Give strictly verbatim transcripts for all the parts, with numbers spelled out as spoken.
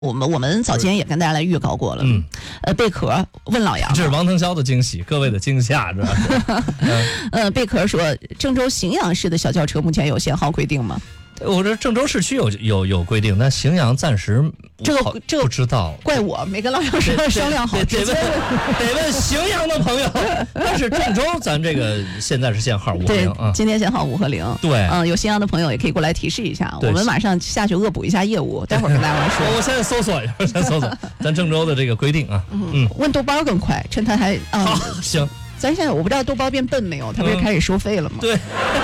我们我们早间也跟大家来预告过了，嗯，呃，贝壳问老杨， 这是王腾霄的惊喜，各位的惊吓，是吧？ 嗯、呃，贝壳说，郑州荥阳市的小轿车目前有限号规定吗？ 我这郑州市区有有有规定，但荥阳暂时这个这个不知道， 怪我没跟老杨说商量好， 得问得问荥阳的朋友。但是郑州咱这个现在是限号五和零啊， 今天限号五和零。 对， 嗯，有荥阳的朋友也可以过来提示一下，我们马上下去恶补一下业务，待会儿跟大家说。 我现在搜索一下，先搜索咱郑州的这个规定啊。 嗯，问豆包更快，趁他还啊、 好行。 咱现在我不知道豆包变笨没有，他不是开始收费了吗？ 对。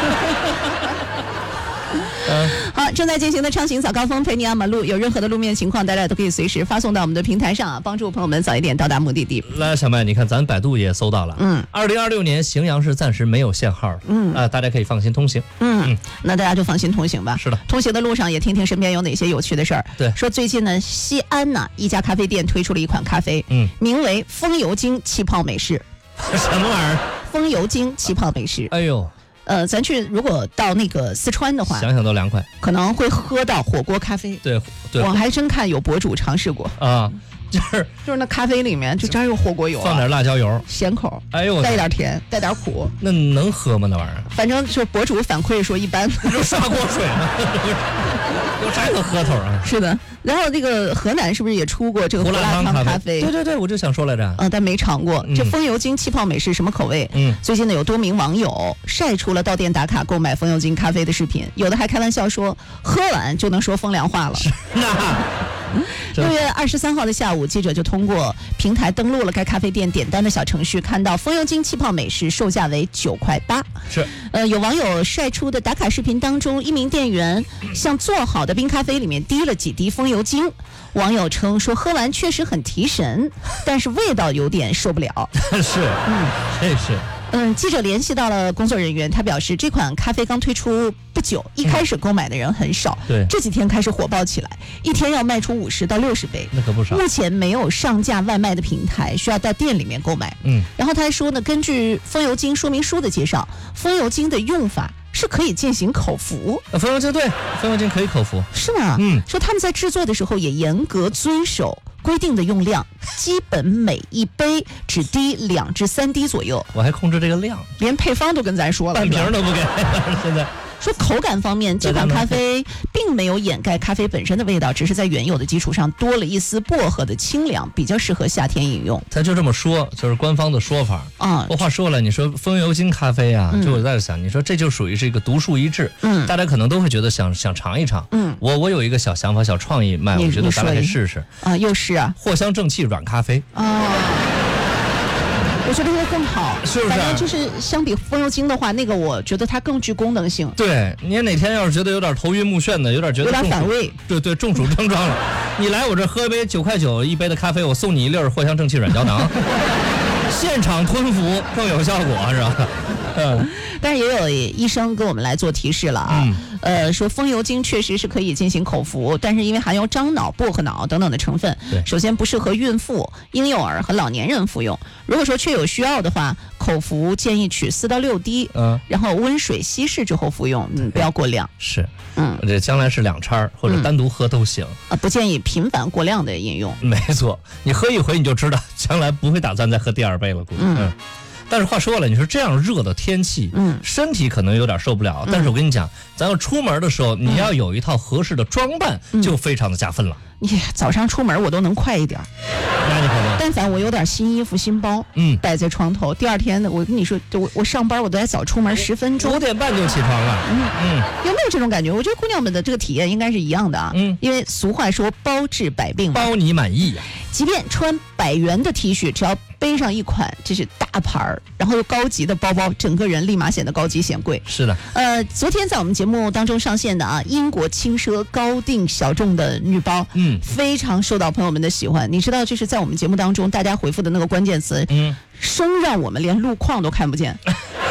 嗯，好，正在进行的畅行早高峰陪你压马路，有任何的路面情况，大家都可以随时发送到我们的平台上啊，帮助朋友们早一点到达目的地。 来，小麦，你看咱百度也搜到了， 嗯， 二零二六年荥阳市暂时没有限号，嗯啊、呃，大家可以放心通行。 嗯，嗯那大家就放心通行吧。 是的， 通行的路上也听听身边有哪些有趣的事儿。 对， 说最近呢，西安呢一家咖啡店推出了一款咖啡，嗯，名为风油精气泡美式。 什么玩意儿？ 风油精气泡美式。 哎呦。 呃，咱去如果到那个四川的话， 想想都凉快， 可能会喝到火锅咖啡。 对，对我还真看有博主尝试过啊，就是就是那咖啡里面就真有火锅油、啊， 放点辣椒油， 咸口， 哎呦， 带点甜，带点苦， 那能喝吗？那玩意儿？ 反正就博主反馈说一般， 就刷锅水嘛，有啥个喝头啊？ 是的。然后这个河南是不是也出过这个胡辣汤咖啡？ 对对对，我就想说来着。 嗯，但没尝过。 嗯、 这风油精气泡美式什么口味？嗯，最近呢有多名网友晒出了到店打卡购买风油精咖啡的视频，有的还开玩笑说喝完就能说风凉话了。 那。 六月二十三号的下午，记者就通过平台登录了该咖啡店点单的小程序，看到风油精气泡美式售价为九块八。 是， 呃，有网友晒出的打卡视频当中，一名店员向做好的冰咖啡里面滴了几滴风油精。网友称说喝完确实很提神，但是味道有点受不了。 是，嗯，这是。 嗯，记者联系到了工作人员，他表示这款咖啡刚推出不久，一开始购买的人很少， 对、嗯， 这几天开始火爆起来，一天要卖出五十到六十杯， 那可不少。 目前没有上架外卖的平台，需要到店里面购买。嗯，然后他还说呢，根据风油精说明书的介绍，风油精的用法是可以进行口服。 呃、风油精对，风油精可以口服， 是吗？嗯，说他们在制作的时候也严格遵守规定的用量，基本每一杯只滴两至三滴左右。 我还控制这个量， 连配方都跟咱说了， 半瓶都不给。现在说口感方面，这款咖啡并没有掩盖咖啡本身的味道，只是在原有的基础上多了一丝薄荷的清凉，比较适合夏天饮用。 他就这么说，就是官方的说法啊。我话说了，你说风油精咖啡啊，嗯、就我在想，你说这就属于是一个独树一帜，嗯，大家可能都会觉得想想尝一尝，嗯，我我有一个小想法、小创意卖，我觉得咱俩可以试试啊。又是啊， 藿香正气软咖啡哦。我觉得会更好， 是不是？ 反正就是相比风油精的话，那个我觉得它更具功能性。 对，你哪天要是觉得有点头晕目眩的，有点觉得有点反胃， 对对，中暑症状了，你来我这喝一杯九块九一杯的咖啡，我送你一粒藿香正气软胶囊，现场吞服更有效果，是吧？嗯。 但是也有医生跟我们来做提示了啊，嗯、呃，说风油精确实是可以进行口服，但是因为含有樟脑、薄荷脑等等的成分，首先不适合孕妇、婴幼儿和老年人服用。如果说确有需要的话，口服建议取四到六滴，嗯，然后温水稀释之后服用，嗯，不要过量。 是，嗯，这将来是两掺或者单独喝都行， 啊、嗯，不建议频繁过量的饮用。 没错，你喝一回你就知道，将来不会打算再喝第二杯了，估计。嗯。嗯但是话说了，你说这样热的天气，嗯，身体可能有点受不了。嗯、但是我跟你讲，咱要出门的时候，你要有一套合适的装扮，嗯、就非常的加分了。 你早上出门我都能快一点， 那你可不。 但凡我有点新衣服、新包，嗯，摆在床头，第二天呢，我跟你说，我我上班我都得早出门十分钟， 五点半就起床了。嗯嗯，有没有这种感觉？我觉得姑娘们的这个体验应该是一样的啊。嗯，因为俗话说包治百病， 包你满意呀、 啊。即便穿百元的 T 恤，只要背上一款这是大牌儿，然后又高级的包包，整个人立马显得高级显贵。 是的， 呃，昨天在我们节目当中上线的啊，英国轻奢高定小众的女包，嗯，非常受到朋友们的喜欢。你知道，就是在我们节目当中大家回复的那个关键词，嗯，生让我们连路况都看不见。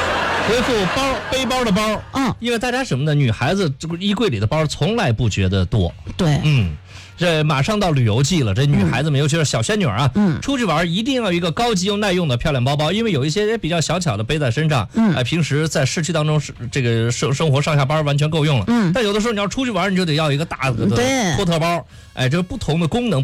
回复包背包的包， 嗯， 因为大家什么呢？女孩子这个衣柜里的包从来不觉得多， 对， 嗯。这马上到旅游季了，这女孩子们，尤其是小仙女啊， 嗯， 出去玩一定要有一个高级又耐用的漂亮包包，因为有一些比较小巧的背在身上，嗯，哎，平时在市区当中是这个生生活上下班完全够用了，嗯，但有的时候你要出去玩，你就得要一个大的托特包，哎，这不同的功能。